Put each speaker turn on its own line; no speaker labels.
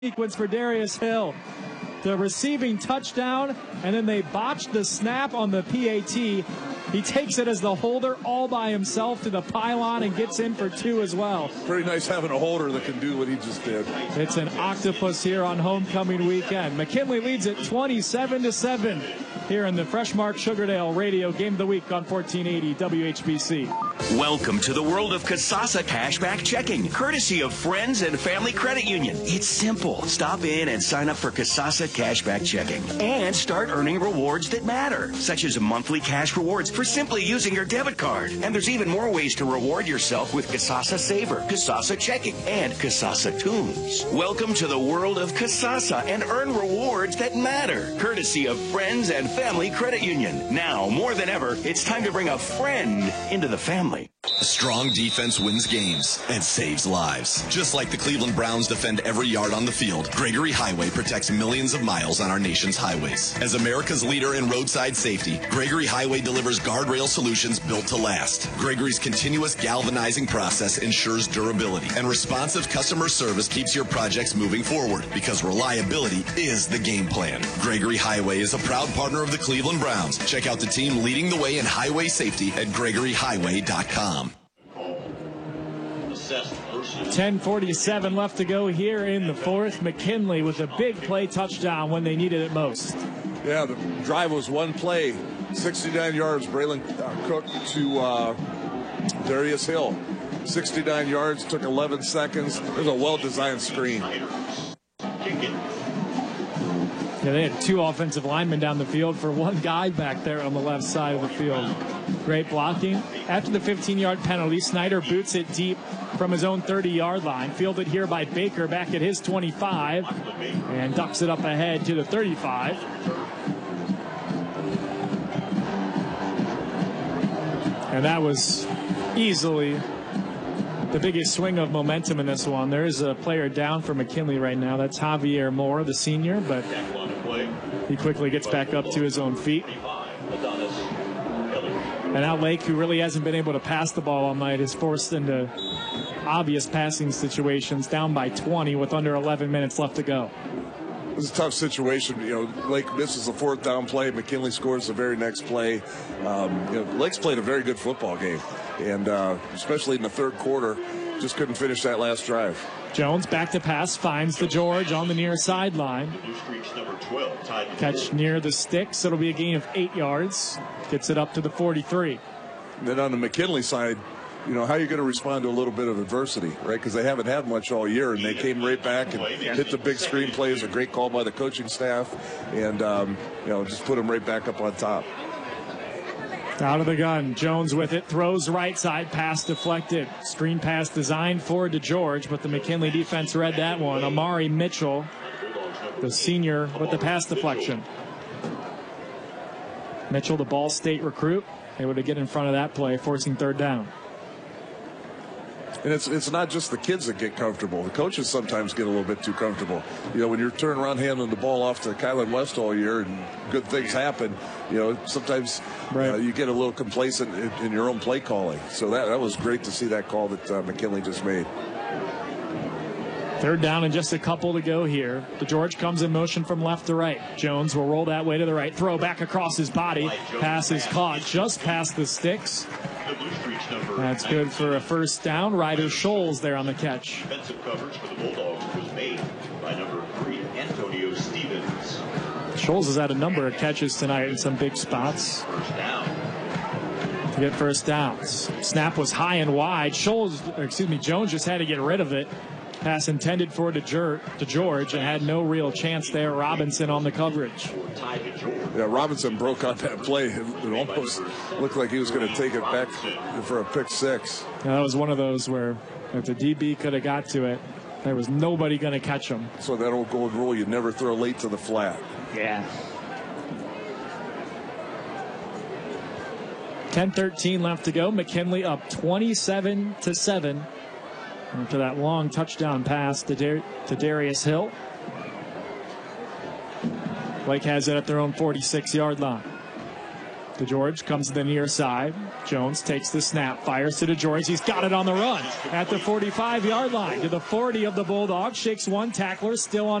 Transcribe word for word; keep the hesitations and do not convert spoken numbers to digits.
sequence for Darius Hill. The receiving touchdown, and then they botched the snap on the P A T. He takes it as the holder all by himself to the pylon and gets in for two as well.
Pretty nice having a holder that can do what he just did.
It's an octopus here on homecoming weekend. McKinley leads it twenty-seven to seven here in the Freshmark Sugardale Radio Game of the Week on fourteen eighty W H B C.
Welcome to the world of Kasasa Cashback Checking, courtesy of Friends and Family Credit Union. It's simple. Stop in and sign up for Kasasa Cashback Checking and start earning rewards that matter, such as monthly cash rewards for simply using your debit card. And there's even more ways to reward yourself with Kasasa Saver, Kasasa Checking, and Kasasa Tunes. Welcome to the world of Kasasa and earn rewards that matter, courtesy of Friends and Family Credit Union. Now, more than ever, it's time to bring a friend into the family.
A strong defense wins games and saves lives. Just like the Cleveland Browns defend every yard on the field, Gregory Highway protects millions of miles on our nation's highways. As America's leader in roadside safety, Gregory Highway delivers guardrail solutions built to last. Gregory's continuous galvanizing process ensures durability, and responsive customer service keeps your projects moving forward, because reliability is the game plan. Gregory Highway is a proud partner of the Cleveland Browns. Check out the team leading the way in highway safety at gregory highway dot com.
ten forty-seven left to go here in the fourth. McKinley with a big play touchdown when they needed it most.
Yeah, the drive was one play, sixty-nine yards, Braylon uh, Cook to uh, Darius Hill. sixty-nine yards, took eleven seconds. It was a well-designed screen.
Yeah, they had two offensive linemen down the field for one guy back there on the left side of the field. Great blocking. After the fifteen-yard penalty, Snyder boots it deep from his own thirty-yard line. Fielded here by Baker back at his twenty-five. And ducks it up ahead to the thirty-five. And that was easily the biggest swing of momentum in this one. There is a player down for McKinley right now. That's Javier Moore, the senior, but he quickly gets back up to his own feet. And now Lake, who really hasn't been able to pass the ball all night, is forced into obvious passing situations, down by twenty with under eleven minutes left to go.
It was a tough situation. You know, Lake misses a fourth down play. McKinley scores the very next play. Um, you know, Lake's played a very good football game, and uh, especially in the third quarter, just couldn't finish that last drive.
Jones back to pass, finds the George on the near sideline. Catch near the sticks. It'll be a gain of eight yards. Gets it up to the forty-three.
And then on the McKinley side, you know, how are you going to respond to a little bit of adversity, right? Because they haven't had much all year, and they came right back and hit the big screen plays. A great call by the coaching staff, and, um, you know, just put them right back up on top.
Out of the gun, Jones with it, throws right side, pass deflected. Screen pass designed for DeGeorge, but the McKinley defense read that one. Amari Mitchell, the senior, with the pass deflection. Mitchell, the Ball State recruit, able to get in front of that play, forcing third down.
And it's it's not just the kids that get comfortable. The coaches sometimes get a little bit too comfortable. You know, when you're turning around handing the ball off to Kylan West all year and good things happen, you know, sometimes right. uh, you get a little complacent in, in your own play calling. So that, that was great to see that call that uh, McKinley just made.
Third down and just a couple to go here. DeGeorge comes in motion from left to right. Jones will roll that way to the right. Throw back across his body. Pass is caught just past the sticks. That's good for a first down. Ryder Scholes there on the catch.
Defensive coverage for the Bulldogs was made by number three, Antonio Stevens.
Scholes has had a number of catches tonight in some big spots.
First down.
To get first downs. Snap was high and wide. Scholes, or excuse me, Jones just had to get rid of it. Pass intended for DeGeorge and had no real chance there. Robinson on the coverage.
Yeah, Robinson broke on that play. It almost looked like he was going to take it back for a pick six.
Yeah, that was one of those where if the D B could have got to it, there was nobody going to catch him.
So that old golden rule, you never throw late to the flat.
Yeah. ten thirteen left to go. McKinley up twenty-seven to seven. After that long touchdown pass to, Dar- to Darius Hill. Lake has it at their own forty-six-yard line. DeGeorge comes to the near side. Jones takes the snap, fires to DeGeorge. He's got it on the run at the forty-five-yard line to the forty of the Bulldogs. Shakes one tackler, still on